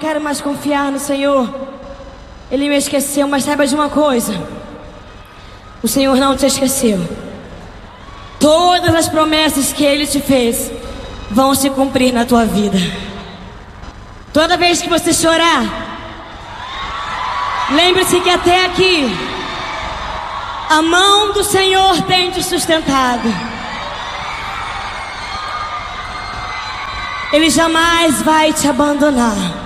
quero mais confiar no Senhor. Ele me esqueceu, mas saiba de uma coisa: o Senhor não te esqueceu. Todas as promessas que Ele te fez vão se cumprir na tua vida. Toda vez que você chorar, lembre-se que até aqui a mão do Senhor tem te sustentado. Ele jamais vai te abandonar.